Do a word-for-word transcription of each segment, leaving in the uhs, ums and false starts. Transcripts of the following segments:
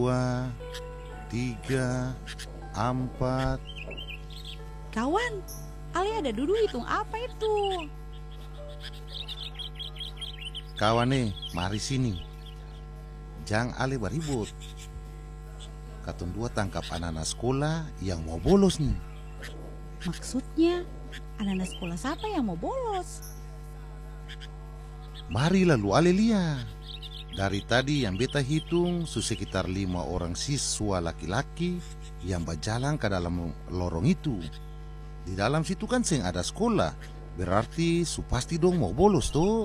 dua, tiga, empat. Kawan, Ale ada duduk hitung apa itu? Kawan nih, mari sini. Jangan Ale beribut. Katong dua tangkap anak-anak sekolah yang mau bolos nih. Maksudnya, anak-anak sekolah siapa yang mau bolos? Mari lalu Ale lihat. Dari tadi yang beta hitung sekitar lima orang siswa laki-laki yang berjalan ke dalam lorong itu. Di dalam situ kan seng ada sekolah, berarti su pasti dong mau bolos tuh.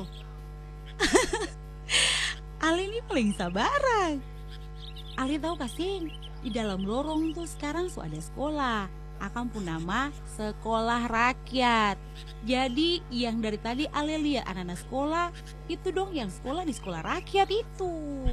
Ale ini paling sabaran. Ale tahu kasih, di dalam lorong tuh sekarang su ada sekolah. Akan pun nama sekolah rakyat. Jadi yang dari tadi Ale lihat anak-anak sekolah, itu dong yang sekolah di sekolah rakyat itu.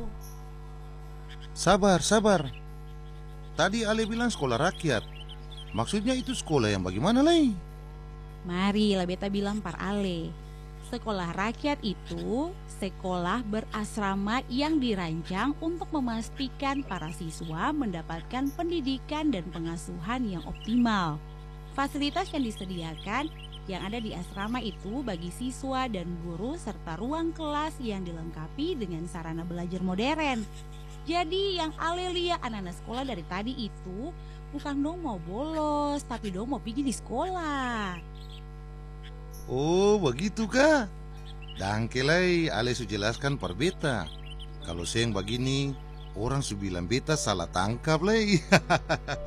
Sabar, sabar. Tadi Ale bilang sekolah rakyat. Maksudnya itu sekolah yang bagaimana lagi? Mari lah beta bilang par Ale. Sekolah rakyat itu sekolah berasrama yang dirancang untuk memastikan para siswa mendapatkan pendidikan dan pengasuhan yang optimal. Fasilitas yang disediakan yang ada di asrama itu bagi siswa dan guru serta ruang kelas yang dilengkapi dengan sarana belajar modern. Jadi yang Ale lihat anak-anak sekolah dari tadi itu bukan dong mau bolos, tapi dong mau pergi di sekolah. Oh, begitu kah? Dangkelai Ale su jelaskan per beta. Kalau seng begini, orang su bilang beta salah tangkap lagi.